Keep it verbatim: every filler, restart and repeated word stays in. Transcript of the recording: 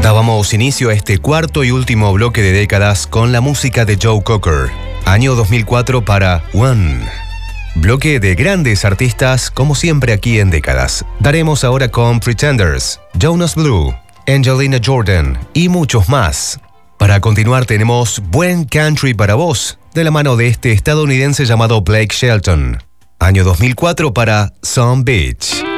Dábamos inicio a este cuarto y último bloque de décadas con la música de Joe Cocker, año dos mil cuatro para One. Bloque de grandes artistas, como siempre aquí en Décadas. Daremos ahora con Pretenders, Jonas Blue, Angelina Jordan y muchos más. Para continuar tenemos Buen Country para vos, de la mano de este estadounidense llamado Blake Shelton, año dos mil cuatro para Some Beach.